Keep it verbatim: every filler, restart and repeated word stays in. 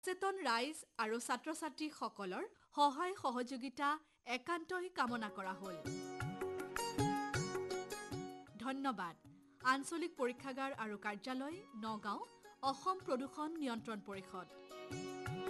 সচেতন ৰাইজ আৰু ছাত্ৰ-ছাত্ৰীসকলৰ সহায় সহযোগিতা একান্তই কামনা কৰা হ'ল। ধন্যবাদ। আঞ্চলিক পৰীক্ষাগাৰ আৰু কাৰ্যালয়, নগাঁও, অসম প্ৰদূষণ নিয়ন্ত্ৰণ পৰিষদ।